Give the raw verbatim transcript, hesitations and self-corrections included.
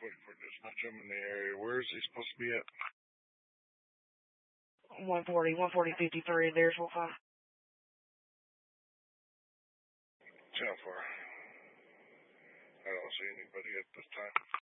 forty-four does not show him in the area. Where is he supposed to be at? one forty, one forty, fifty-three, there's Wolfeye. How far? I don't see anybody at this time.